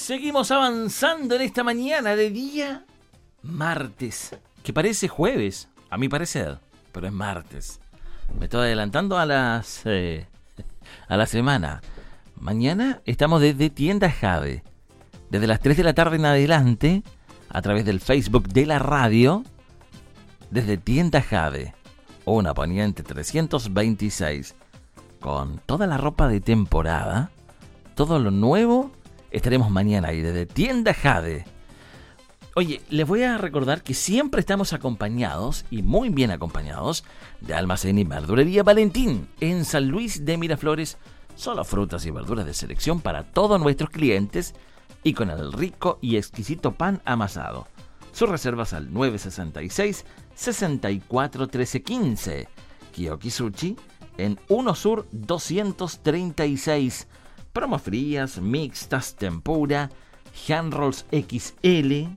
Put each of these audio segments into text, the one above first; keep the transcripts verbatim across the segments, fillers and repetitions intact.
Seguimos avanzando en esta mañana de día martes, que parece jueves, a mi parecer, pero es martes. Me estoy adelantando a las eh, a la semana. Mañana estamos desde Tienda Jade, desde las tres de la tarde en adelante, a través del Facebook de la radio, desde Tienda Jade, una Poniente trescientos veintiséis, con toda la ropa de temporada, todo lo nuevo. Estaremos mañana ahí desde Tienda Jade. Oye, les voy a recordar que siempre estamos acompañados, y muy bien acompañados, de Almacén y Verdulería Valentín, en San Luis de Miraflores. Solo frutas y verduras de selección para todos nuestros clientes y con el rico y exquisito pan amasado. Sus reservas al nueve sesenta y seis, sesenta y cuatro, trece quince. Kiyoki Sushi en uno Sur doscientos treinta y seis. Promos frías, mixtas, tempura, hand rolls equis ele.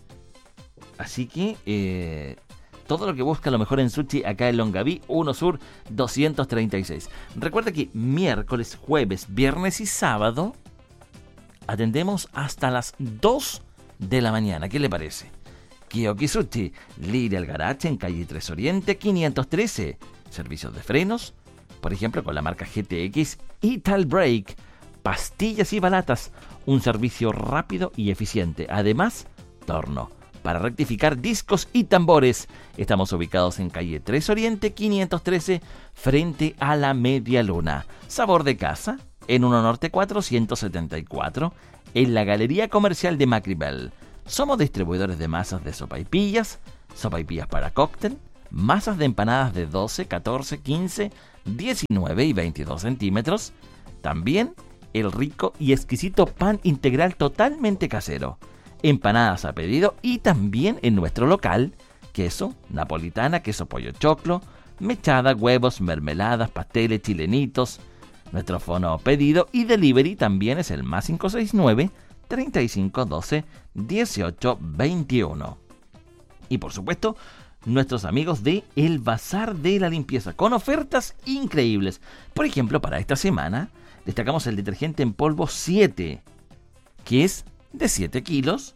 Así que eh, todo lo que busca lo mejor en sushi acá en Longaví, uno Sur doscientos treinta y seis. Recuerda que miércoles, jueves, viernes y sábado atendemos hasta las dos de la mañana. ¿Qué le parece? Kiyoki Sushi, Lire al Garage en calle tres Oriente quinientos trece. Servicios de frenos, por ejemplo con la marca G T X y Tal Brake. Pastillas y balatas, un servicio rápido y eficiente. Además, torno para rectificar discos y tambores. Estamos ubicados en calle tres Oriente quinientos trece, frente a la Media Luna. Sabor de casa, en uno Norte cuatrocientos setenta y cuatro, en la Galería Comercial de Macribel. Somos distribuidores de masas de sopaipillas, sopaipillas para cóctel, masas de empanadas de doce, catorce, quince, diecinueve y veintidós centímetros. También el rico y exquisito pan integral totalmente casero, empanadas a pedido y también en nuestro local, queso, napolitana, queso pollo choclo, mechada, huevos, mermeladas, pasteles, chilenitos. Nuestro fono pedido y delivery también es el más cinco seis nueve, treinta y cinco doce, dieciocho veintiuno. Y por supuesto, nuestros amigos de El Bazar de la Limpieza, con ofertas increíbles. Por ejemplo, para esta semana destacamos el detergente en polvo siete, que es de siete kilos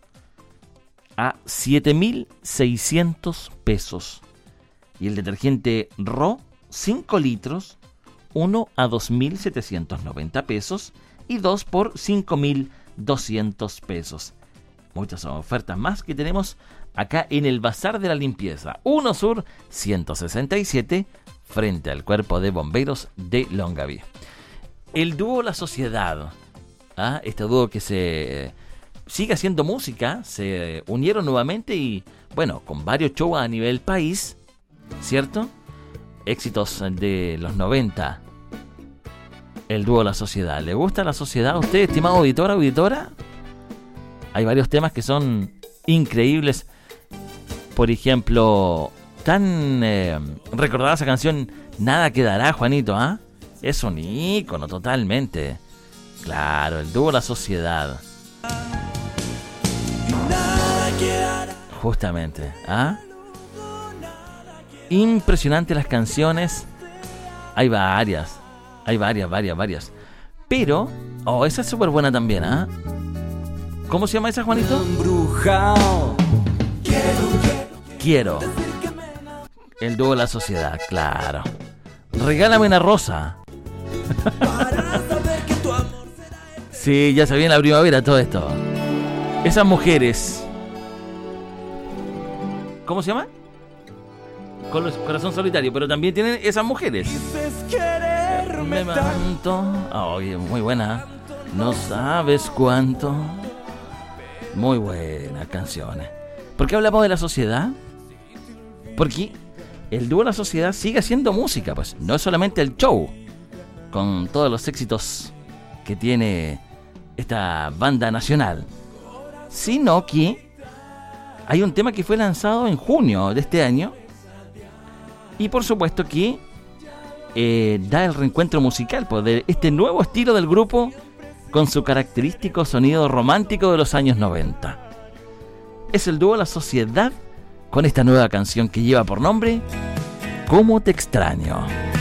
a siete mil seiscientos pesos. Y el detergente R O cinco litros, uno a dos mil setecientos noventa pesos y dos por cinco mil doscientos pesos. Muchas ofertas más que tenemos acá en el Bazar de la Limpieza, uno Sur ciento sesenta y siete, frente al Cuerpo de Bomberos de Longaví. El dúo La Sociedad, ¿ah? Este dúo que se sigue haciendo música, se unieron nuevamente y, bueno, con varios shows a nivel país, ¿cierto? Éxitos de los noventa. El dúo La Sociedad. ¿Le gusta La Sociedad a usted, estimado auditor, auditora? Hay varios temas que son increíbles. Por ejemplo, tan eh, recordada esa canción Nada Quedará, Juanito, ¿ah? ¿eh? Es un ícono totalmente. Claro, el dúo La Sociedad. Justamente, ¿ah? Impresionante las canciones. Hay varias. Hay varias, varias, varias. Pero, oh, esa es súper buena también, ¿ah? ¿Cómo se llama esa, Juanito? Quiero. El dúo La Sociedad, claro. Regálame una rosa. Sí, ya se viene la primavera todo esto. Esas mujeres. ¿Cómo se llama? Con los Corazón Solitario, pero también tienen esas mujeres. Me manto. Oh, oye, muy buena. No sabes cuánto. Muy buenas canciones. ¿Por qué hablamos de La Sociedad? Porque el dúo La Sociedad sigue haciendo música, pues no es solamente el show con todos los éxitos que tiene esta banda nacional, sino que hay un tema que fue lanzado en junio de este año y por supuesto que eh, da el reencuentro musical pues, de este nuevo estilo del grupo con su característico sonido romántico de los años noventa. Es el dúo La Sociedad con esta nueva canción que lleva por nombre ¿Cómo te extraño?